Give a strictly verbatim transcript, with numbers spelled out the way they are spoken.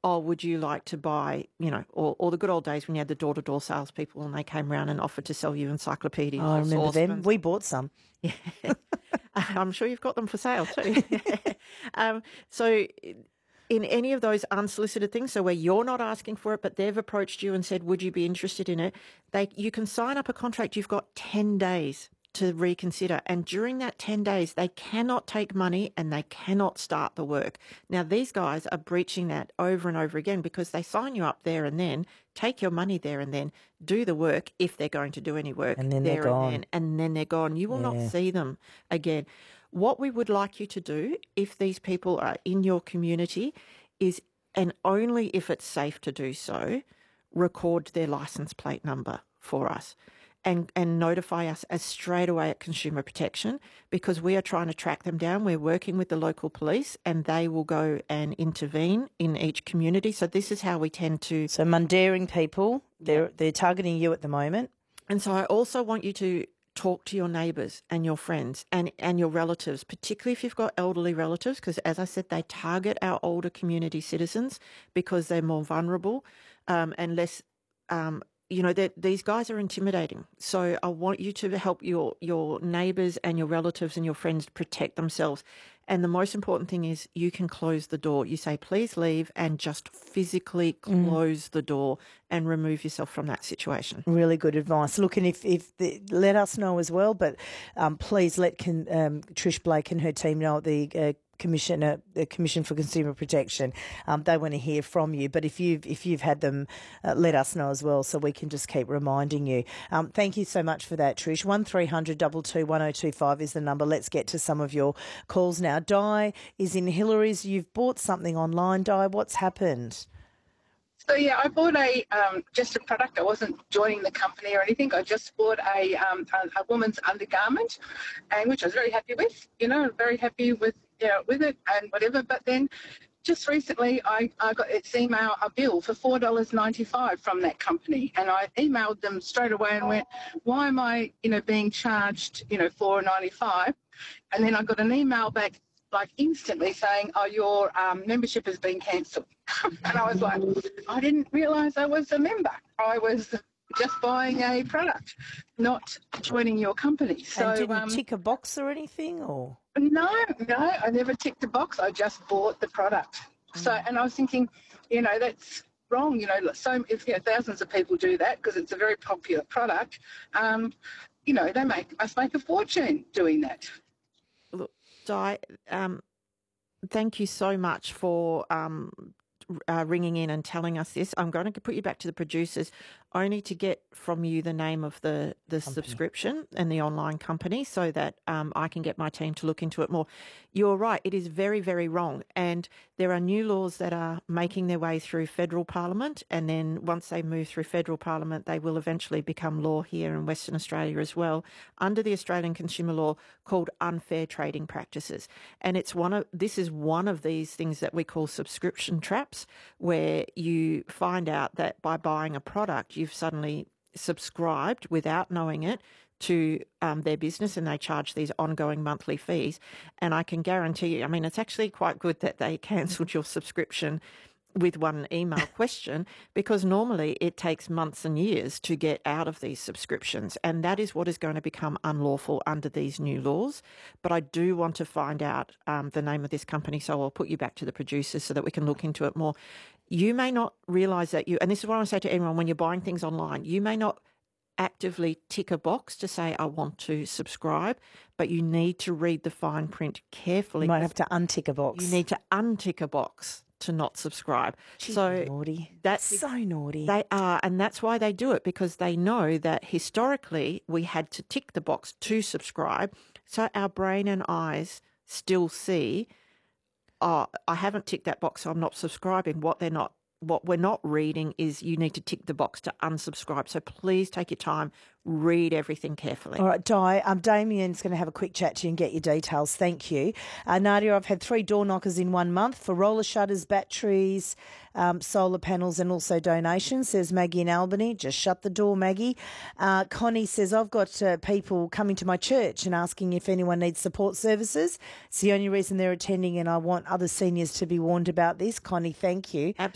oh, would you like to buy, you know, or, or the good old days when you had the door-to-door salespeople and they came around and offered to sell you encyclopedias. Oh, I remember them. Saucepans. We bought some. Yeah. I'm sure you've got them for sale too. um, so in any of those unsolicited things, so where you're not asking for it, but they've approached you and said, would you be interested in it? They, you can sign up a contract. You've got ten days to reconsider. And during that ten days, they cannot take money and they cannot start the work. Now, these guys are breaching that over and over again because they sign you up there and then, take your money there and then, do the work if they're going to do any work. And then there they're gone. And then, and then they're gone. You will Yeah. not see them again. What we would like you to do, if these people are in your community, is, and only if it's safe to do so, record their license plate number for us. And, and notify us as straight away at Consumer Protection, because we are trying to track them down. We're working with the local police and they will go and intervene in each community. So this is how we tend to... So Mundaring people, they're, they're targeting you at the moment. And so I also want you to talk to your neighbours and your friends and, and your relatives, particularly if you've got elderly relatives, because as I said, they target our older community citizens because they're more vulnerable um, and less... Um, you know, that these guys are intimidating. So I want you to help your, your neighbours and your relatives and your friends protect themselves. And the most important thing is you can close the door. You say, please leave, and just physically close mm. the door and remove yourself from that situation. Really good advice. Look, and if, if the, let us know as well, but um, please let can, um, Trish Blake and her team know at the uh, Commissioner, the Commission for Consumer Protection. Um, they want to hear from you, but if you've if you've had them, uh, let us know as well, so we can just keep reminding you. Um, thank you so much for that, Trish. One three hundred two two one oh two five is the number. Let's get to some of your calls now. Di is in Hillary's. You've bought something online, Di. What's happened? So, yeah, I bought a um, just a product. I wasn't joining the company or anything. I just bought a, um, a, a woman's undergarment, and which I was very happy with, you know, very happy with, you know, with it and whatever. But then just recently I, I got its email, a bill for four dollars ninety-five from that company. And I emailed them straight away and went, why am I, you know, being charged, you know, four dollars ninety-five? And then I got an email back like instantly saying, oh, your um, membership has been cancelled. And I was like, I didn't realise I was a member. I was just buying a product, not joining your company. So and didn't um, tick a box or anything, or? No, no, I never ticked a box. I just bought the product. Mm. So, and I was thinking, you know, that's wrong. You know, so if you know, thousands of people do that because it's a very popular product, um, you know, they make us make a fortune doing that. Look, Di, um, thank you so much for um, uh, ringing in and telling us this. I'm going to put you back to the producers only to get from you the name of the, the subscription and the online company so that um, I can get my team to look into it more. You're right. It is very, very wrong. And there are new laws that are making their way through federal parliament. And then once they move through federal parliament, they will eventually become law here in Western Australia as well under the Australian consumer law called unfair trading practices. And it's one of, this is one of these things that we call subscription traps, where you find out that by buying a product, you've suddenly subscribed without knowing it to um, their business, and they charge these ongoing monthly fees. And I can guarantee you, I mean, it's actually quite good that they cancelled your subscription with one email question, because normally it takes months and years to get out of these subscriptions. And that is what is going to become unlawful under these new laws. But I do want to find out um, the name of this company, so I'll put you back to the producers so that we can look into it more. You may not realise that you, and this is what I want to say to everyone when you're buying things online, you may not actively tick a box to say, I want to subscribe, but you need to read the fine print carefully. You might have to untick a box. You need to untick a box to not subscribe. Gee, so naughty. That's so naughty. They are, and that's why they do it, because they know that historically we had to tick the box to subscribe. So our brain and eyes still see, oh, I haven't ticked that box, so I'm not subscribing. What they're not, what we're not reading is you need to tick the box to unsubscribe. So please take your time, read everything carefully. All right, Di, um, Damien's going to have a quick chat to you and get your details. Thank you. Uh, Nadia, I've had three door knockers in one month for roller shutters, batteries, um, solar panels and also donations, says Maggie in Albany. Just shut the door, Maggie. Uh, Connie says, I've got uh, people coming to my church and asking if anyone needs support services. It's the only reason they're attending, and I want other seniors to be warned about this. Connie, thank you.